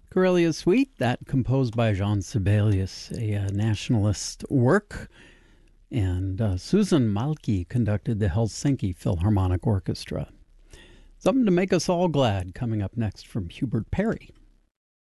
Karelia Suite, that composed by Jean Sibelius, a nationalist work. And Susan Malki conducted the Helsinki Philharmonic Orchestra. Something to make us all glad coming up next from Hubert Perry.